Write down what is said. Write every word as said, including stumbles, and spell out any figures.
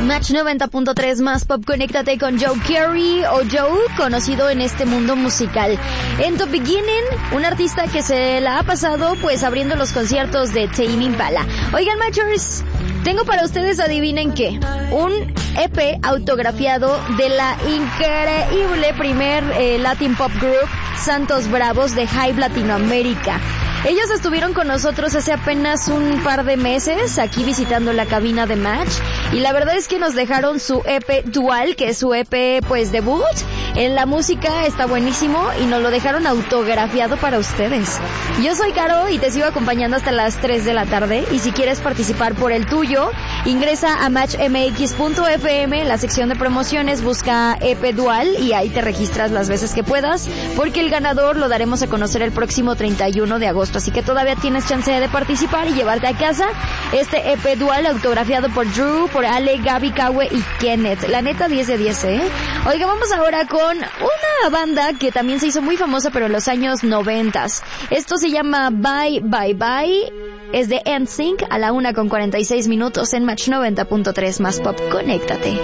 Match noventa punto tres más pop, conéctate con Joe Carey o Joe, conocido en este mundo musical. En The Beginning, un artista que se la ha pasado pues abriendo los conciertos de Tame Impala. Oigan, Matchers, tengo para ustedes, adivinen qué, un E P autografiado de la increíble primer eh, Latin Pop Group Santos Bravos de Hype Latinoamérica. Ellos estuvieron con nosotros hace apenas un par de meses aquí visitando la cabina de Match y la verdad es que nos dejaron su E P Dual, que es su E P pues debut. En la música está buenísimo y nos lo dejaron autografiado para ustedes. Yo soy Caro y te sigo acompañando hasta las tres de la tarde y si quieres participar por el tuyo, ingresa a match m x punto f m, la sección de promociones, busca E P Dual y ahí te registras las veces que puedas porque el ganador lo daremos a conocer el próximo treinta y uno de agosto. Así que todavía tienes chance de participar y llevarte a casa este E P Dual autografiado por Drew, por Ale, Gaby, Kawe y Kenneth. La neta, diez de diez, ¿eh? Oiga, vamos ahora con una banda que también se hizo muy famosa, pero en los años noventas. Esto se llama Bye Bye Bye. Es de N Sync a la una con cuarenta y seis minutos en Match noventa punto tres más pop. Conéctate.